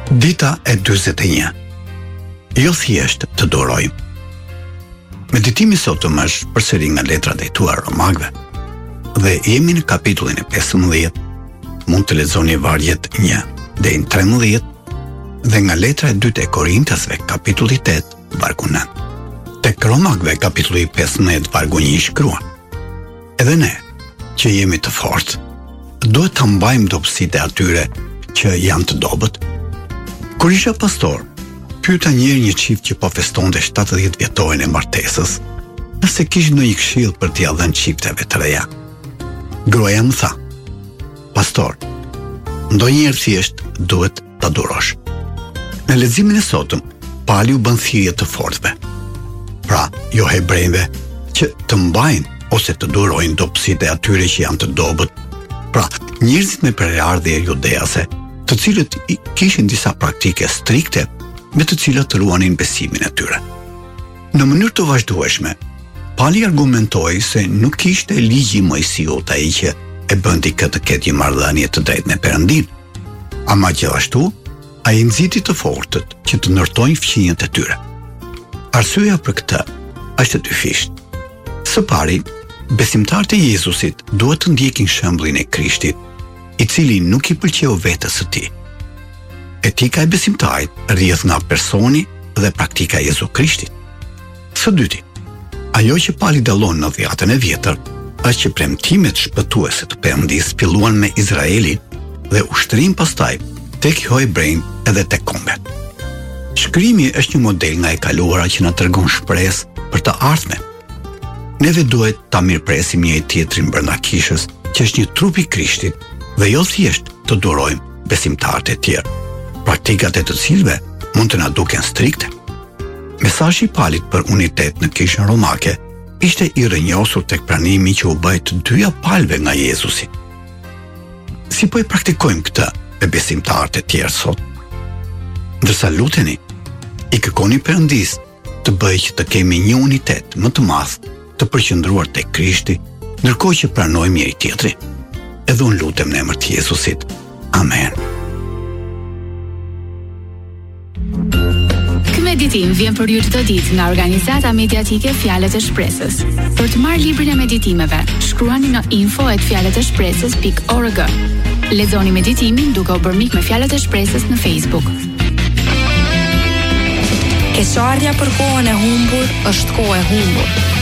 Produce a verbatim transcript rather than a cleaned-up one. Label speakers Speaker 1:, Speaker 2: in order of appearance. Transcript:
Speaker 1: Dita e dyzet e një. Jo thjesht të durojmë. Meditimi sotëm është përsëri nga letra drejtuar Romakëve dhe jemi në kapitullin e pesëmbëdhjetë. Mund të lexoni vargjet një deri në trembëdhjetë dhe nga letra e dytë e Korintasve kapitulli tetë vargu nëntë. Tek Romakëve kapitulli pesëmbëdhjetë vargu një shkruan: Edhe ne, që jemi të fortë, duhet ta mbajmë dobësitë e atyre që janë të dobët. Kur isha pastor, pyeta njëherë një çift që po festonte shtatëdhjetë vjetorin e martesës, nëse kishte ndonjë këshill për t'i dhënë çifteve të reja. Gruaja më tha: Pastor, ndonjëherë thjesht duhet ta durosh. Në leximin e sotëm, Pali u bën thirrje të fortëve. Pra, jo hebrejve që të mbajnë ose të durojnë dobësitë e atyre që janë të dobët. Pra, njerëzit me prerardhje judease, të cilët kishin disa praktike strikte me të cilat ruanin besimin e tyre. Në mënyrë të vazhdueshme, Pali argumentoi se nuk kishte ligji Mojsiut ai që e bënti këtë ketë një marrëdhënie të drejtë me Perëndin, ama gjithashtu ai nxiti të fortët që të ndërtojnë fqinjet e tyre. Arsyeja për këtë është e dyfishtë. Së pari, besimtarët e Jezusit duhet të ndjekin shembullin e Krishtit, i cili nuk i pëlqeu vetes së tij. Etika e besimtarit rrjedh nga personi dhe praktika e Jezu Krishtit. Së dyti, ajo që Pali dallon në dhjetën e vjetër është që premtimet shpëtuese të Perëndisë filluan me Izraelin dhe ushtrim pastaj tek hebrejnë edhe tek kombet. Shkrimi është një model nga e kaluara që na tregon shpresë për të ardhmen. Neve duhet ta mirëpresim njëri tjetrin brenda kishës, që është një trup i Krishtit, dhe jo thjesht të durojmë besimtarët e tjerë, praktikat e të cilëve mund të na duken strikte. Mesazhi i Palit për unitet në kishën romake ishte i rrënjosur tek pranimi që u bë të dyja palëve nga Jezusi. Si po e praktikojmë këtë me besimtarët e tjerë sot? Ndërsa luteni, i kërkoni Perëndisë të bëjë që të kemi një unitet më të madh, të përqendruar tek Krishti, ndërkohë që pranojmë njëri tjetrin. Edhe unë lutem në emër të Jezusit. Amen.
Speaker 2: Ky meditim vjen për ju çdo ditë nga organizata mediatike Fjalët e Shpresës. Për të marrë librin e meditimeve, shkruani në info at fjalët e shpresës dot org. Lexoni meditimin duke u bërë mik me Fjalët e Shpresës në Facebook.
Speaker 3: Keqardhja për kohën e humbur është kohë e humbur.